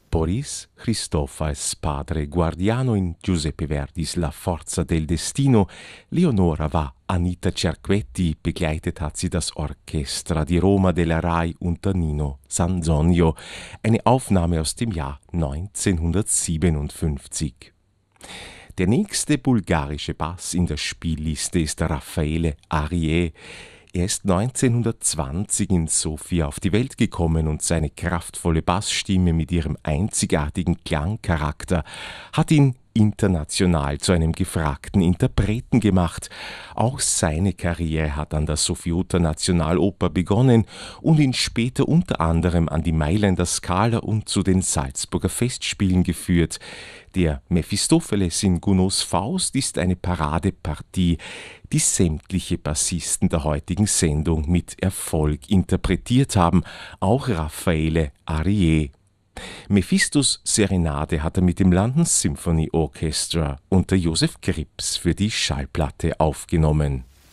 Boris Christophas, padre guardiano in Giuseppe Verdis La Forza del Destino. Leonora war Anita Cerquetti, begleitet hat sie das Orchestra di Roma della Rai unter Nino Sanzonio, eine Aufnahme aus dem Jahr 1957. Der nächste bulgarische Bass in der Spielliste ist Raffaele Arié. Er ist 1920 in Sofia auf die Welt gekommen und seine kraftvolle Bassstimme mit ihrem einzigartigen Klangcharakter hat ihn international zu einem gefragten Interpreten gemacht. Auch seine Karriere hat an der Sofiuta Nationaloper begonnen und ihn später unter anderem an die Mailänder Scala und zu den Salzburger Festspielen geführt. Der Mephistopheles in Gounods Faust ist eine Paradepartie, die sämtliche Bassisten der heutigen Sendung mit Erfolg interpretiert haben, auch Raffaele Arié. Mephistos Serenade hat er mit dem London Symphony Orchestra unter Joseph Krips für die Schallplatte aufgenommen.